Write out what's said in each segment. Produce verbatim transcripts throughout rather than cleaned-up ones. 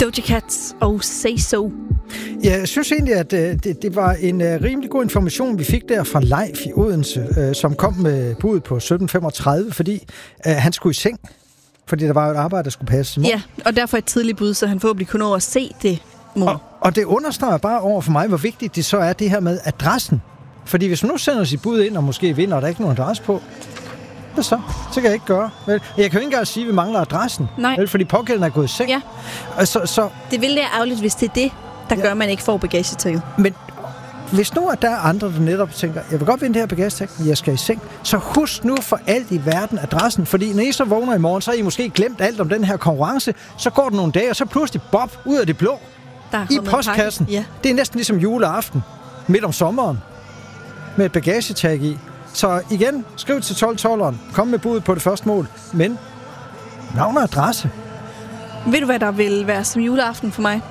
Doja Cat og Say So. Ja, jeg synes egentlig, at øh, det, det var en øh, rimelig god information, vi fik der fra Leif i Odense, øh, som kom med budet på sytten femogtredive, fordi øh, han skulle i seng, fordi der var jo et arbejde, der skulle passe. Ja, og derfor et tidligt bud, så han forhåbentlig kunne nå at se det. Og, og det understreger bare over for mig, hvor vigtigt det så er, det her med adressen. Fordi hvis man nu sender sit bud ind, og måske vinder, og der er ikke nogen adresse på, hvad så? Så kan jeg ikke gøre. Vel? Jeg kan jo ikke engang sige, at vi mangler adressen. Nej. Vel? Fordi pågældende er gået i seng. Ja. Så, så, det ville være ærgerligt, hvis det er det, der ja. gør, at man ikke får bagagetækket. Men hvis nu at der er andre, der netop tænker, jeg vil godt vinde det her bagagetæk, men jeg skal i seng, så husk nu for alt i verden adressen. Fordi når I så vågner i morgen, så har I måske glemt alt om den her konkurrence. Så går der nogle dage, og så pludselig bob ud af det blå. I postkassen. Ja. Det er næsten ligesom juleaften midt om sommeren med et bagagetag i. Så igen, skriv til tolv tolveren. Kom med budet på det første mål. Men navn og adresse. Ved du, hvad der vil være som juleaften for mig?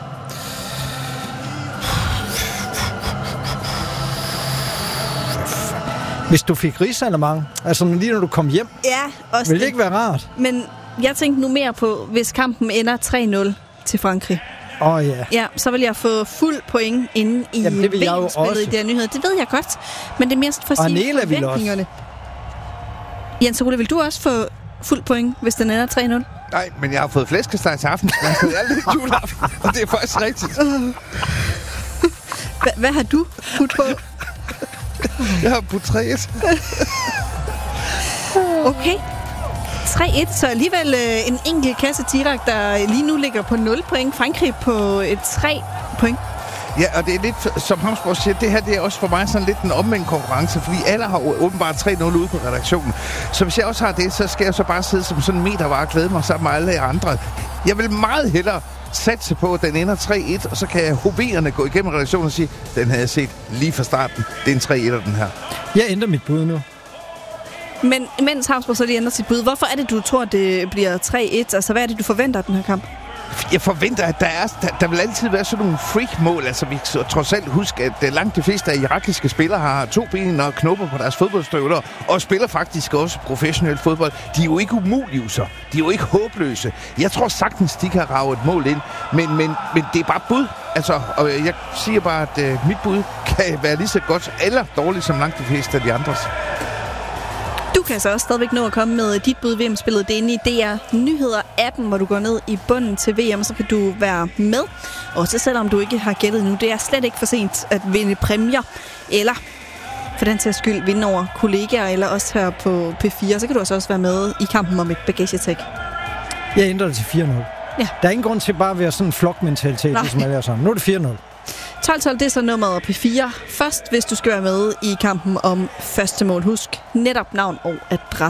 Hvis du fik risalemang, altså lige når du kom hjem, ja, også vil det ikke være rart? Men jeg tænkte nu mere på, hvis kampen ender tre nul til Frankrig. Åh oh, ja. Ja, så vil jeg få fuld point inde i V M-spillet i de her nyheder. Det ved jeg godt, men det er mest for at sige forventningerne. Jens Ole, vil du også få fuld point, hvis den ender tre nul? Nej, men jeg har fået flæskesteg til aften, så det er lidt juleaften, og det er faktisk rigtigt. H- hvad har du putt på? Jeg har putt tre et. Okay. tre et, så alligevel øh, en enkelt kasse Tirak, der lige nu ligger på nul point. Frankrig på et tre point. Ja, og det er lidt, som Hamsborg siger, det her det er også for mig sådan lidt en omvendt konkurrence, fordi alle har åbenbart tre nul ude på redaktionen. Så hvis jeg også har det, så skal jeg så bare sidde som sådan en metervar og glæde mig sammen med alle andre. Jeg vil meget hellere satse på, at den ender tre et, og så kan hoverende gå igennem redaktionen og sige, den havde jeg set lige fra starten. Det er en tre etter, den her. Jeg ændrer mit bud nu. Men mens Havsborg så lige ændrer sit bud, hvorfor er det, du tror, det bliver tre et? Altså, hvad er det, du forventer af den her kamp? Jeg forventer, at der, er, der, der vil altid være sådan nogle freak-mål. Altså, vi skal trods alt huske, at langt de fleste af irakiske spillere har to ben og knopper på deres fodboldstøvler, og spiller faktisk også professionel fodbold. De er jo ikke umulige, så. De er jo ikke håbløse. Jeg tror sagtens, de kan rage et mål ind, men, men, men det er bare bud. Altså, og jeg siger bare, at uh, mit bud kan være lige så godt eller dårligt som langt de fleste af de andres. Du kan så også stadigvæk nå at komme med dit bud V M-spillet. Det er inde i D R Nyheder appen, hvor du går ned i bunden til V M, så kan du være med. Og så selvom du ikke har gættet nu, det er slet ikke for sent at vinde præmier. Eller for den sags skyld vinde over kollegaer, eller også her på P fire. Så kan du også, også være med i kampen om et bagagetæk. Jeg ændrer det til fire nul. Ja. Der er ingen grund til bare at være sådan en flokmentalitet, ligesom alle er sammen. Nu er det fire nul. tolv tolv, det er så nummeret P fire. Først, hvis du skal være med i kampen om første mål. Husk netop navn og adresse.